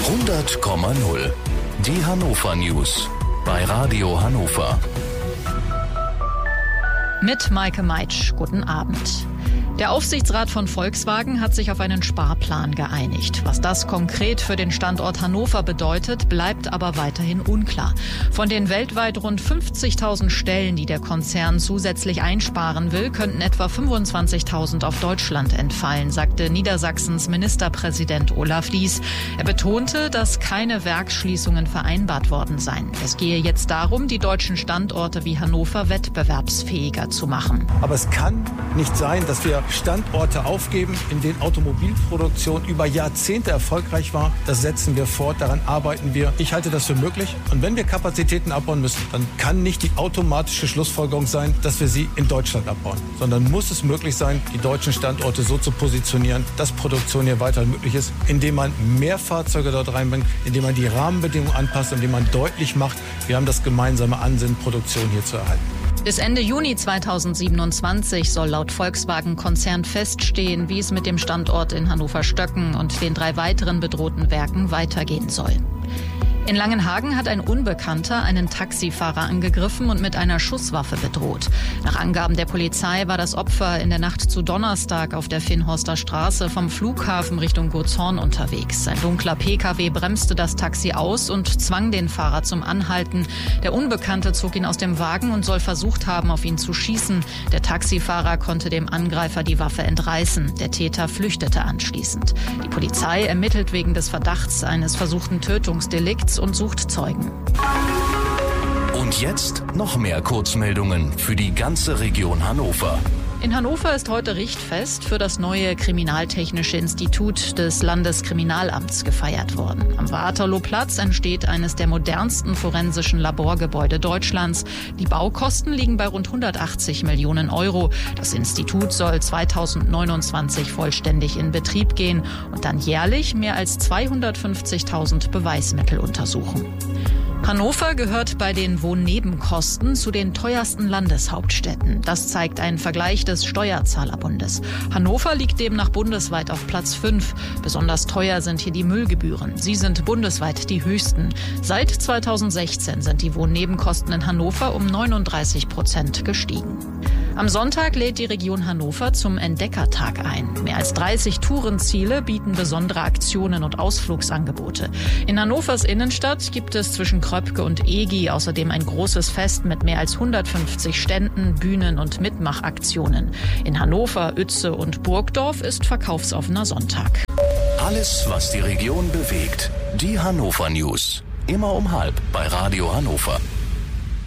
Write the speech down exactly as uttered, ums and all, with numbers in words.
hundert Komma null. Die Hannover News bei Radio Hannover. Mit Maike Meitsch, guten Abend. Der Aufsichtsrat von Volkswagen hat sich auf einen Sparplan geeinigt. Was das konkret für den Standort Hannover bedeutet, bleibt aber weiterhin unklar. Von den weltweit rund fünfzigtausend Stellen, die der Konzern zusätzlich einsparen will, könnten etwa fünfundzwanzigtausend auf Deutschland entfallen, sagte Niedersachsens Ministerpräsident Olaf Lies. Er betonte, dass keine Werksschließungen vereinbart worden seien. Es gehe jetzt darum, die deutschen Standorte wie Hannover wettbewerbsfähiger zu machen. Aber es kann nicht sein, dass wir Standorte aufgeben, in denen Automobilproduktion über Jahrzehnte erfolgreich war. Das setzen wir fort, daran arbeiten wir. Ich halte das für möglich. Und wenn wir Kapazitäten abbauen müssen, dann kann nicht die automatische Schlussfolgerung sein, dass wir sie in Deutschland abbauen, sondern muss es möglich sein, die deutschen Standorte so zu positionieren, dass Produktion hier weiter möglich ist, indem man mehr Fahrzeuge dort reinbringt, indem man die Rahmenbedingungen anpasst, indem man deutlich macht, wir haben das gemeinsame Ansinnen, Produktion hier zu erhalten. Bis Ende Juni zweitausendsiebenundzwanzig soll laut Volkswagen-Konzern feststehen, wie es mit dem Standort in Hannover-Stöcken und den drei weiteren bedrohten Werken weitergehen soll. In Langenhagen hat ein Unbekannter einen Taxifahrer angegriffen und mit einer Schusswaffe bedroht. Nach Angaben der Polizei war das Opfer in der Nacht zu Donnerstag auf der Finnhorster Straße vom Flughafen Richtung Gotshorn unterwegs. Ein dunkler Pkw bremste das Taxi aus und zwang den Fahrer zum Anhalten. Der Unbekannte zog ihn aus dem Wagen und soll versucht haben, auf ihn zu schießen. Der Taxifahrer konnte dem Angreifer die Waffe entreißen. Der Täter flüchtete anschließend. Die Polizei ermittelt wegen des Verdachts eines versuchten Tötungsdelikts und sucht Zeugen. Und jetzt noch mehr Kurzmeldungen für die ganze Region Hannover. In Hannover ist heute Richtfest für das neue Kriminaltechnische Institut des Landeskriminalamts gefeiert worden. Am Waterlooplatz entsteht eines der modernsten forensischen Laborgebäude Deutschlands. Die Baukosten liegen bei rund hundertachtzig Millionen Euro. Das Institut soll zweitausendneunundzwanzig vollständig in Betrieb gehen und dann jährlich mehr als zweihundertfünfzigtausend Beweismittel untersuchen. Hannover gehört bei den Wohnnebenkosten zu den teuersten Landeshauptstädten. Das zeigt ein Vergleich des Steuerzahlerbundes. Hannover liegt demnach bundesweit auf Platz fünf. Besonders teuer sind hier die Müllgebühren. Sie sind bundesweit die höchsten. Seit zweitausendsechzehn sind die Wohnnebenkosten in Hannover um neununddreißig Prozent gestiegen. Am Sonntag lädt die Region Hannover zum Entdeckertag ein. Mehr als dreißig Tourenziele bieten besondere Aktionen und Ausflugsangebote. In Hannovers Innenstadt gibt es zwischen Kröpke und Egi außerdem ein großes Fest mit mehr als hundertfünfzig Ständen, Bühnen und Mitmachaktionen. In Hannover, Uetze und Burgdorf ist verkaufsoffener Sonntag. Alles, was die Region bewegt. Die Hannover News. Immer um halb bei Radio Hannover.